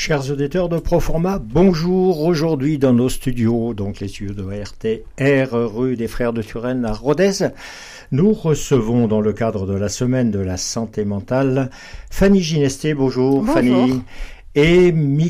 Chers auditeurs de Proforma, bonjour. Aujourd'hui dans nos studios, donc les studios de RTR, rue des Frères de Turenne à Rodez, nous recevons dans le cadre de la semaine de la santé mentale Fanny Ginesté, bonjour. Fanny, et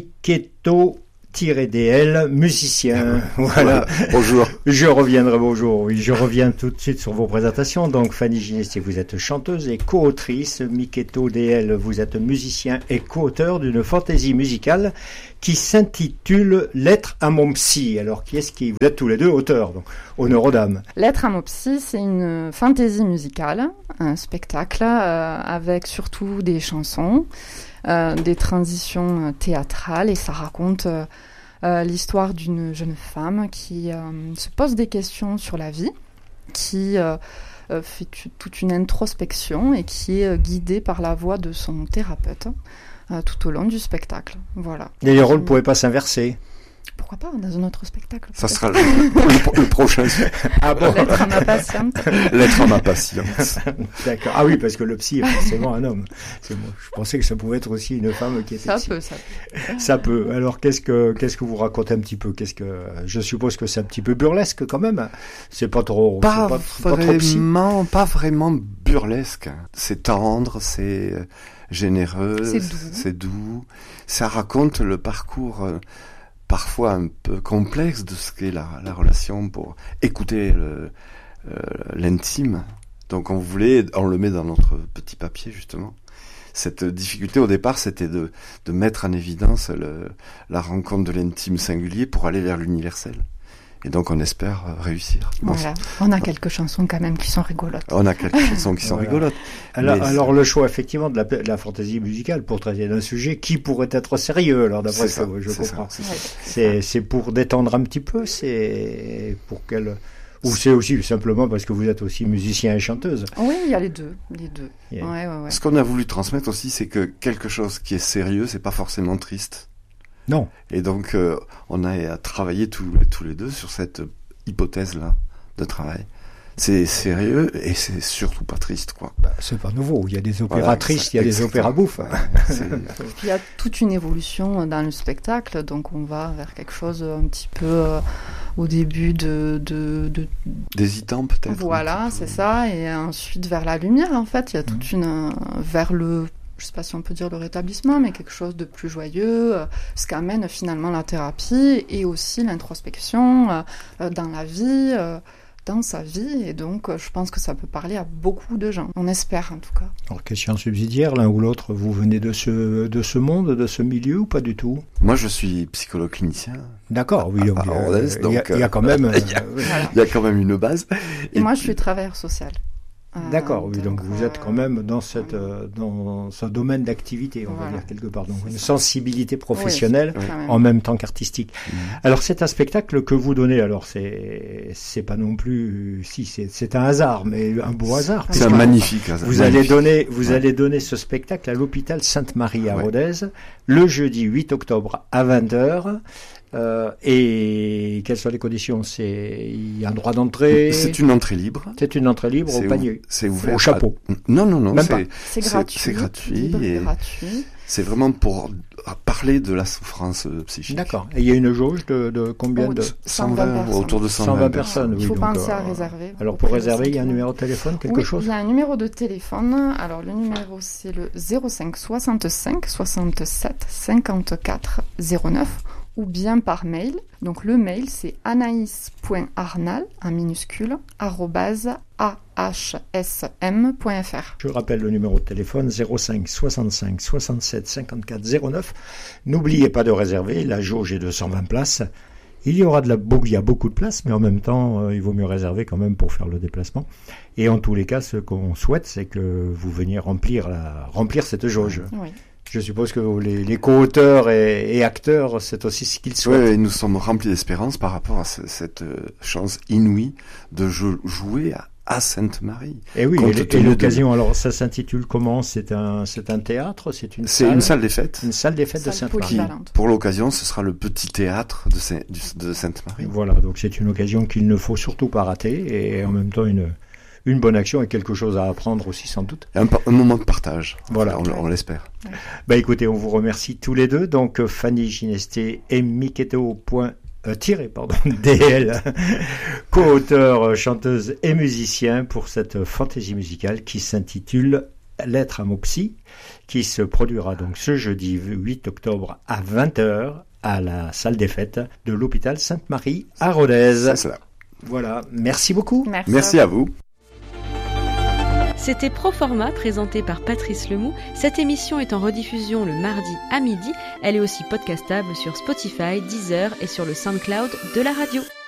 Miketo-DL, musicien. Voilà. Bonjour. Je reviens tout de suite sur vos présentations. Donc Fanny Ginesté, vous êtes chanteuse et co-autrice. Miketo-DL, vous êtes musicien et co-auteur d'une fantaisie musicale qui s'intitule Lettre à mon psy. Alors qui est-ce qui... Vous êtes tous les deux auteurs, donc honneur aux dames. Lettre à mon psy, c'est une fantaisie musicale, un spectacle avec surtout des chansons, des transitions théâtrales, et ça raconte l'histoire d'une jeune femme qui se pose des questions sur la vie, qui fait toute une introspection et qui est guidée par la voix de son thérapeute tout au long du spectacle. Voilà. Et les rôles ne pourraient pas s'inverser. Pourquoi pas, dans un autre spectacle. Ça sera le prochain. Ah bon. Lettre à ma patiente. Lettre à ma patiente. D'accord. Ah oui, parce que le psy est forcément un homme. Je pensais que ça pouvait être aussi une femme qui était psy. Ça peut. Alors, qu'est-ce que vous racontez un petit peu? Je suppose que c'est un petit peu burlesque quand même. C'est pas trop. Pas vraiment burlesque. C'est tendre, c'est généreux, c'est doux. Ça raconte le parcours parfois un peu complexe de ce qu'est la relation pour écouter l'intime. Donc on le met dans notre petit papier justement. Cette difficulté au départ, c'était de mettre en évidence la rencontre de l'intime singulier pour aller vers l'universel. Et donc on espère réussir. Voilà. On a quelques chansons quand même qui sont rigolotes. Rigolotes. Alors le choix effectivement de la fantaisie musicale pour traiter d'un sujet qui pourrait être sérieux. Alors d'après ce que je comprends, c'est pour détendre un petit peu, c'est pour quelle... Ou c'est aussi simplement parce que vous êtes aussi musicien et chanteuse. Oui, il y a les deux. Yeah. Ouais. Ce qu'on a voulu transmettre aussi, c'est que quelque chose qui est sérieux, c'est pas forcément triste. Non. Et donc, on a travaillé tous les deux sur cette hypothèse-là de travail. C'est sérieux et c'est surtout pas triste, quoi. C'est pas nouveau. Il y a des opéras tristes, il y a des opéras bouffes. Il y a toute une évolution dans le spectacle, donc on va vers quelque chose un petit peu au début d'hésitant peut-être. Voilà, c'est ça, et ensuite vers la lumière. En fait, il y a toute vers le... Je ne sais pas si on peut dire le rétablissement, mais quelque chose de plus joyeux, ce qu'amène finalement la thérapie et aussi l'introspection dans la vie, dans sa vie. Et donc, je pense que ça peut parler à beaucoup de gens. On espère, en tout cas. Alors, question subsidiaire, l'un ou l'autre, vous venez de ce monde, de ce milieu ou pas du tout? Moi, je suis psychologue clinicien. D'accord, oui. Donc, il y a quand même... Il y a quand même une base. Et moi, je suis travailleur social. D'accord, oui, donc vous êtes quand même dans ce domaine d'activité, on va dire quelque part, donc une sensibilité professionnelle en même temps qu'artistique. Alors c'est un spectacle que vous donnez, alors c'est pas non plus, si c'est un hasard, mais un beau hasard. C'est un magnifique hasard. Vous allez donner ce spectacle à l'hôpital Sainte-Marie à Rodez, le jeudi 8 octobre à 20h. Et quelles sont les conditions? Il y a un droit d'entrée? C'est une entrée libre. C'est une entrée libre au panier. C'est ouvert. Au chapeau. Non. Même pas. C'est gratuit. C'est gratuit. Gratuit. C'est vraiment pour parler de la souffrance psychique. D'accord. Et il y a une jauge de combien de 120 autour de 120 personnes. Il faut penser à réserver. Alors pour réserver, il y a un numéro de téléphone, quelque chose? Il y a un numéro de téléphone. Alors le numéro c'est le 05 65 67 54 09. Ou bien par mail. Donc le mail c'est anaïs.arnal en minuscule @ahsm.fr. Je rappelle le numéro de téléphone 05 65 67 54 09. N'oubliez pas de réserver, la jauge est de 120 places. Il y a beaucoup de places, mais en même temps, il vaut mieux réserver quand même pour faire le déplacement. Et en tous les cas, ce qu'on souhaite, c'est que vous veniez remplir cette jauge. Oui. Je suppose que les co-auteurs et acteurs, c'est aussi ce qu'ils souhaitent. Oui, nous sommes remplis d'espérance par rapport à cette chance inouïe de jouer à Sainte-Marie. Et oui, et l'occasion, alors ça s'intitule comment? C'est un théâtre? C'est une salle des fêtes. Une salle des fêtes de Sainte-Marie. Pour l'occasion, ce sera le petit théâtre de Sainte-Marie. Voilà, donc c'est une occasion qu'il ne faut surtout pas rater et en même temps une bonne action et quelque chose à apprendre aussi sans doute. Un moment de partage. Voilà, on l'espère. Bah écoutez, on vous remercie tous les deux. Donc Fanny Ginesté et Miketo DL, co-auteur, chanteuse et musicien pour cette fantaisie musicale qui s'intitule Lettre à Mopsy, qui se produira donc ce jeudi 8 octobre à 20h à la salle des fêtes de l'hôpital Sainte-Marie à Rodez. C'est cela. Voilà, merci beaucoup. Merci à vous. C'était Proforma, présenté par Patrice Lemoux. Cette émission est en rediffusion le mardi à midi. Elle est aussi podcastable sur Spotify, Deezer et sur le SoundCloud de la radio.